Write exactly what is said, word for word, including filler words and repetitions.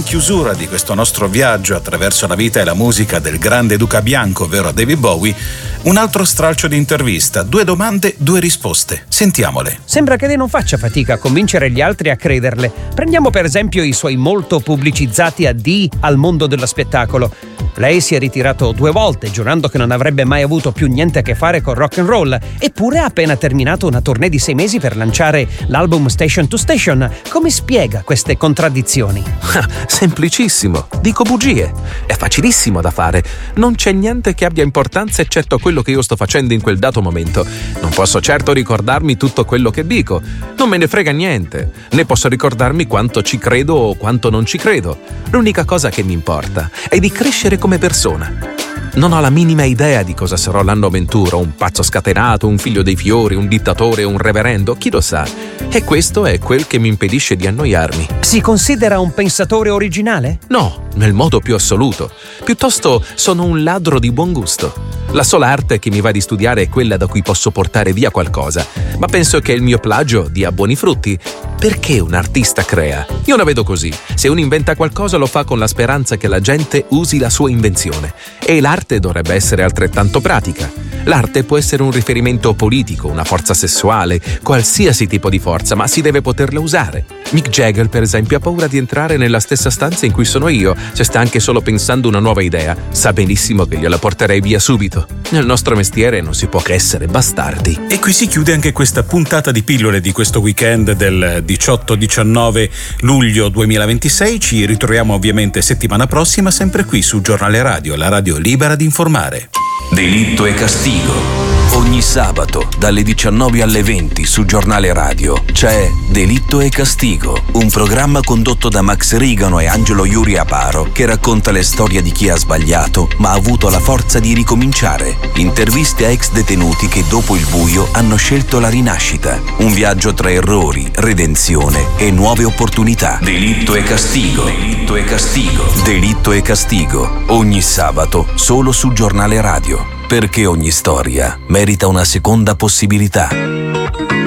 chiusura di questo nostro viaggio attraverso la vita e la musica del grande Duca Bianco, ovvero David Bowie, un altro stralcio di intervista, due domande, due risposte. Sentiamole. Sembra che lei non faccia fatica a convincere gli altri a crederle. Prendiamo per esempio i suoi molto pubblicizzati addii al mondo dello spettacolo. Lei si è ritirato due volte, giurando che non avrebbe mai avuto più niente a che fare con rock and roll, eppure ha appena terminato una tournée di sei mesi per lanciare l'album Station to Station. Come spiega queste contraddizioni? Semplicissimo, dico bugie. È facilissimo da fare. Non c'è niente che abbia importanza eccetto quello che io sto facendo in quel dato momento. Non posso certo ricordarmi tutto quello che dico. Non me ne frega niente. Né posso ricordarmi quanto ci credo o quanto non ci credo. L'unica cosa che mi importa è di crescere come persona. Non ho la minima idea di cosa sarò l'anno venturo, un pazzo scatenato, un figlio dei fiori, un dittatore, un reverendo, chi lo sa. E questo è quel che mi impedisce di annoiarmi. Si considera un pensatore originale? No, nel modo più assoluto. Piuttosto sono un ladro di buon gusto. La sola arte che mi va di studiare è quella da cui posso portare via qualcosa, ma penso che il mio plagio dia buoni frutti. Perché un artista crea? Io la vedo così. Se uno inventa qualcosa lo fa con la speranza che la gente usi la sua invenzione. E l'arte dovrebbe essere altrettanto pratica. L'arte può essere un riferimento politico, una forza sessuale, qualsiasi tipo di forza, ma si deve poterla usare. Mick Jagger, per esempio, ha paura di entrare nella stessa stanza in cui sono io. Se sta anche solo pensando una nuova idea, sa benissimo che gliela porterei via subito. Nel nostro mestiere non si può che essere bastardi. E qui si chiude anche questa puntata di pillole di questo weekend del diciotto diciannove luglio duemilaventisei. Ci ritroviamo ovviamente settimana prossima, sempre qui su Giornale Radio, la radio libera di informare. Delitto e castigo. Ogni sabato dalle diciannove alle venti su Giornale Radio c'è Delitto e Castigo, un programma condotto da Max Rigano e Angelo Iuri Aparo che racconta le storie di chi ha sbagliato ma ha avuto la forza di ricominciare. Interviste a ex detenuti che dopo il buio hanno scelto la rinascita. Un viaggio tra errori, redenzione e nuove opportunità. Delitto e Castigo. Delitto e Castigo. Delitto e Castigo. Ogni sabato solo su Giornale Radio. Perché ogni storia merita una seconda possibilità.